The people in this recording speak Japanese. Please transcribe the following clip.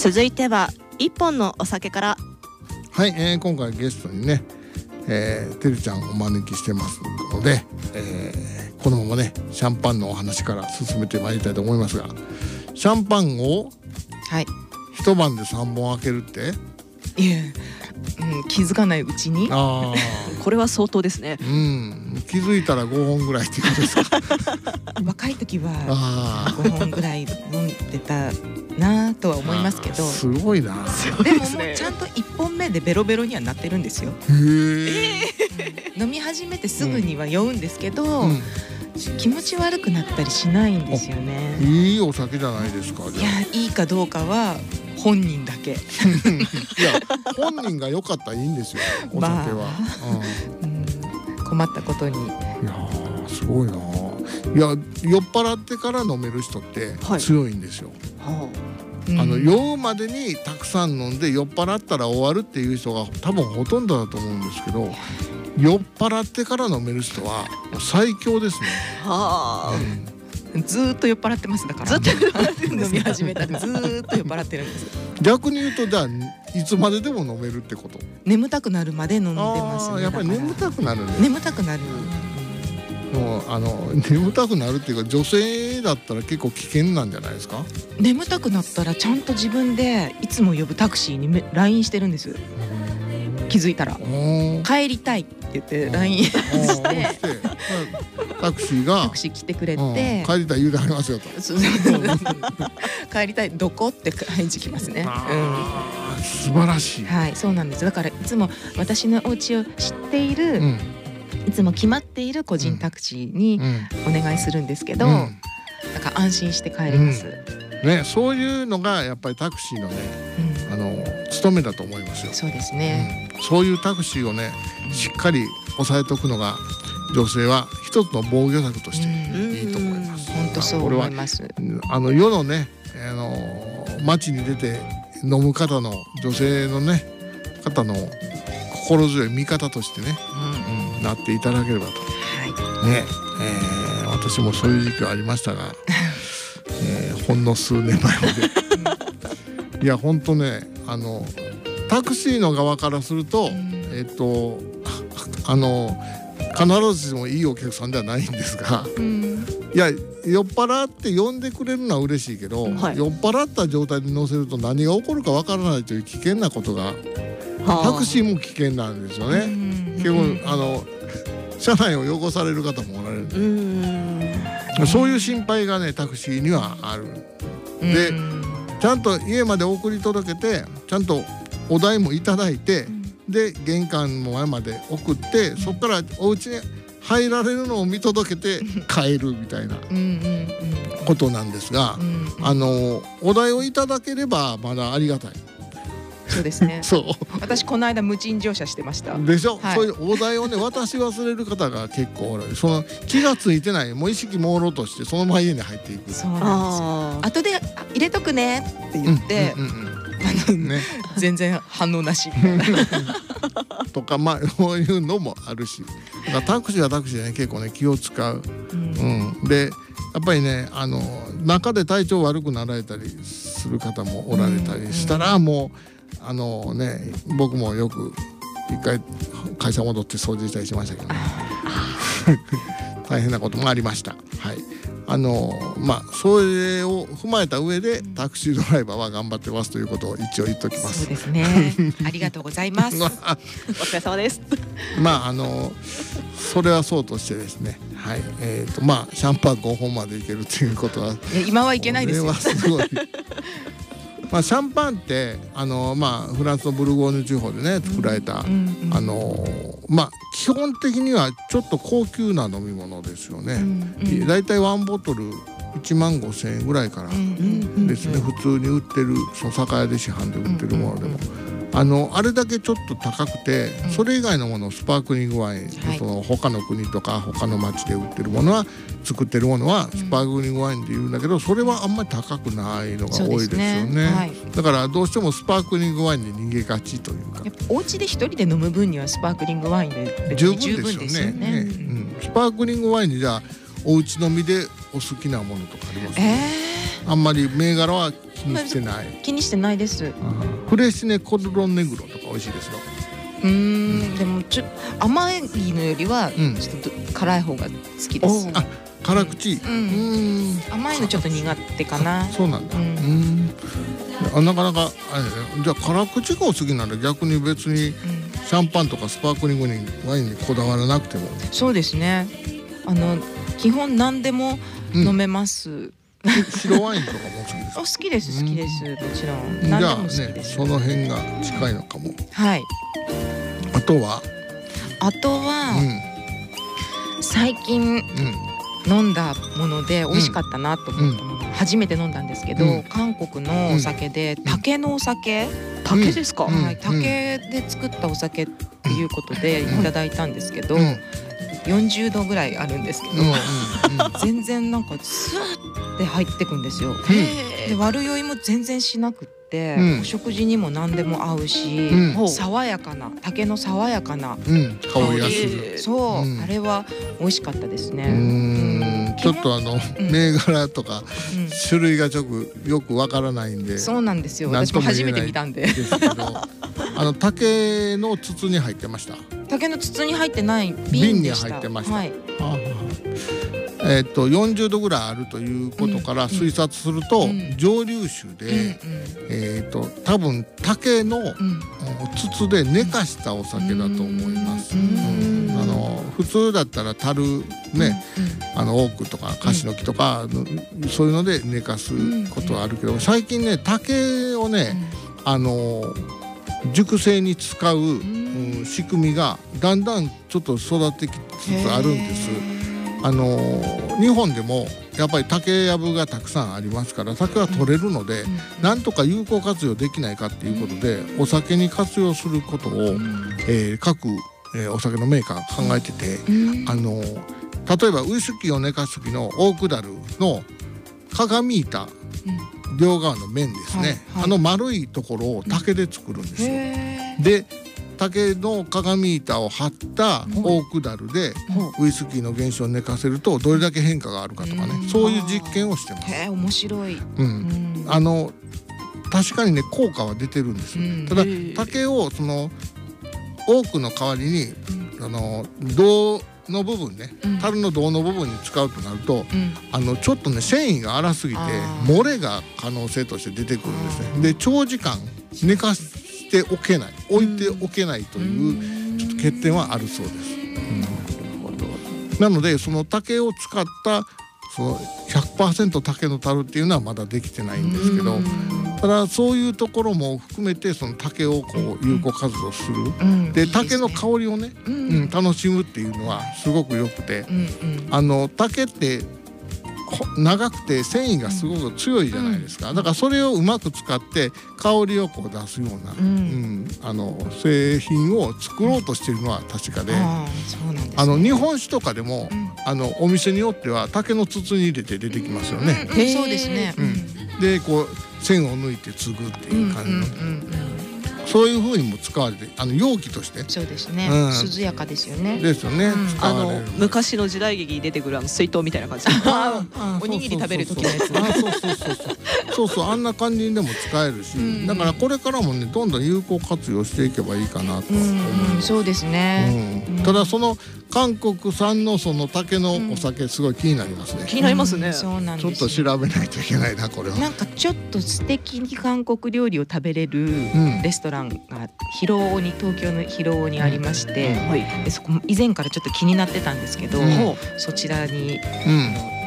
続いては一本のお酒から。 はい、今回ゲストにね、てるちゃんをお招きしてますので、このままねシャンパンのお話から進めてまいりたいと思いますが、シャンパンを一晩で3本開けるって、 いや、気づかないうちにこれは相当ですね。 気づいたら5本ぐらいっていうことですか。 若い時は5本ぐらい飲んでたなとは思いますけど、 すごいな。 でももうちゃんと1本目でベロベロにはなってるんですよ。飲み始めてすぐには酔うんですけど、気持ち悪くなったりしないんですよね。 いいお酒じゃないですか。 いや、いいかどうかは本人だけ。いや、 本人が良かったらいいんですよ、お酒は。 困ったことに。いやすごいな。いや、酔っ払ってから飲める人って強いんですよ。酔うまでにたくさん飲んで酔っ払ったら終わるっていう人が多分ほとんどだと思うんですけど、酔っ払ってから飲める人は最強ですね。 ずーっと酔っ払ってます。だからずっと飲み始めたらずーっと酔っ払ってるんです。 逆に言うと、じゃあいつまででも飲めるってこと？ 眠たくなるまで飲んでますね。 やっぱり眠たくなるね。 眠たくなる。 もう眠たくなるっていうか、女性だったら結構危険なんじゃないですか？ 眠たくなったらちゃんと自分でいつも呼ぶタクシーにLINE してるんです。気づいたら帰りたいって言って LINE してタクシー来てくれて、 帰りたい言うてありますよと。 帰りたいどこって返事きますね。 素晴らしい。 はい、そうなんです。だからいつも私のお家を知っている、いつも決まっている個人タクシーにお願いするんですけど、だから安心して帰ります。 ね、そういうのがやっぱりタクシーのね、務めだと思いますよ。 そうですね。 そういうタクシーをね、しっかり抑えておくのが女性は一つの防御策としていいと思います。 本当そう思います。 世のね、街に出て飲む方の女性のね方の心強い味方としてね、なっていただければと。ね、私もそういう時期はありましたが、ほんの数年前までいや本当ね、タクシーの側からすると、必ずしもいいお客さんではないんですが、いや酔っ払って呼んでくれるのは嬉しいけど、酔っ払った状態で乗せると何が起こるかわからないという危険なことが、タクシーも危険なんですよね。結構車内を汚される方もおられる。そういう心配がねタクシーにはある。でちゃんと家まで送り届けて、ちゃんとお代もいただいて、で玄関の前まで送って、そこからお家に入られるのを見届けて帰るみたいなことなんですが、お代をいただければまだありがたい。 そうですね。 そう。 私この間無賃乗車してました。 でしょ。そういうお題をね渡し忘れる方が結構おられる。その気がついてない、もう意識朦朧としてそのまま家に入っていく。 そうなんですよ。後で入れとくねって言って、全然反応なしとか、まあそういうのもあるし、タクシーはタクシーでね結構ね気を使う。でやっぱりね中で体調悪くなられたりする方もおられたりしたら、もう僕もよく一回会社戻って掃除したりしましたけど、ね、大変なこともありました。はい。それを踏まえた上でタクシードライバーは頑張ってますということを一応言っときます。 そうですね。ありがとうございます。お疲れ様です。 それはそうとしてですね、はい、シャンパン5本までいけるということは、 今はいけないですよ。 これはすごい。シャンパンってフランスのブルゴーニュ地方でね作られた、基本的にはちょっと高級な飲み物ですよね。だいたい1ボトル15,000円ぐらいからですね、普通に売ってる、その酒屋で市販で売ってるものでも。あれだけちょっと高くて、それ以外のもの、スパークリングワイン、その他の国とか他の町で売ってるものは、作ってるものはスパークリングワインで言うんだけど、それはあんまり高くないのが多いですよね。だからどうしてもスパークリングワインに逃げがちというか、 やっぱお家で一人で飲む分にはスパークリングワインで十分ですよね。 スパークリングワインにじゃあお家飲みでお好きなものとかありますか？ あんまり銘柄は気にしてない。 気にしてないです。 フレッシュネコルロンネグロとか美味しいですよ。 でも甘いのよりはちょっと辛い方が好きです。 あ、辛口。 甘いのちょっと苦手かな。 そうなんだ。なかなかあれね。じゃあ辛口がお好きなら逆に別にシャンパンとかスパークリングワインにこだわらなくても。 そうですね。基本何でも飲めます。 白ワインとかも好きですか？ 好きです、好きです。もちろん。 じゃあね、その辺が近いのかも。 はい。 あとは最近飲んだもので美味しかったなと思ったもの、初めて飲んだんですけど、韓国のお酒で竹のお酒、 竹ですか？ はい、竹で作ったお酒っていうことでいただいたんですけど、40度ぐらいあるんですけど、全然なんかスーって入ってくんですよ。で悪酔いも全然しなくって、お食事にも何でも合うし、爽やかな竹の爽やかな香りがする。 そう、あれは美味しかったですね。 ちょっと銘柄とか種類がよくわからないんで。 そうなんですよ。私も初めて見たんで。 ですけど、竹の筒に入ってました。 竹の筒に入ってない瓶でした。 瓶に入ってました。40度ぐらいあるということから推察すると、蒸留酒で多分竹の筒で寝かしたお酒だと思います。普通だったら樽ね、オークとかカシの木とかそういうので寝かすことはあるけど、最近ね竹をね熟成に使う仕組みがだんだんちょっと育ってきつつあるんです。日本でもやっぱり竹やぶがたくさんありますから、竹は取れるので、なんとか有効活用できないかっていうことでお酒に活用することを各お酒のメーカー考えてて、例えばウイスキーを寝かす時のオークダルの鏡板、両側の面ですね、丸いところを竹で作るんですよ。で竹の鏡板を張ったオークダルでウイスキーの原酒を寝かせるとどれだけ変化があるかとかね、そういう実験をしてます。 面白い。 確かにね効果は出てるんです。ただ竹をそのオークの代わりに銅の部分ね、樽の銅の部分に使うとなると、ちょっとね繊維が粗すぎて漏れが可能性として出てくるんですね。で長時間寝かしておけない、置いておけないというちょっと欠点はあるそうです。なのでその竹を使ったその 100% 竹の樽っていうのはまだできてないんですけど、ただそういうところも含めてその竹をこう有効活動する、で竹の香りをね、楽しむっていうのはすごくよくて、竹って長くて繊維がすごく強いじゃないですか。だからそれをうまく使って香りをこう出すような、製品を作ろうとしているのは確かで、日本酒とかでも、お店によっては竹の筒に入れて出てきますよね。 そうですね。 でこう線を抜いて継ぐっていう感じの、そういう風にも使われて容器として。 そうですね。涼やかですよね。 ですよね。 昔の時代劇に出てくる水筒みたいな感じ。おにぎり食べる時のやつ。 そうあんな感じにでも使えるし、だからこれからもねどんどん有効活用していけばいいかなと思います。 そうですね。 ただその韓国産のその竹のお酒すごい気になりますね。 気になりますね。 そうなんです。 ちょっと調べないといけないなこれは。 なんかちょっと素敵に韓国料理を食べれるレストランが広尾に、東京の広尾にありまして、でそこ以前からちょっと気になってたんですけど、そちらに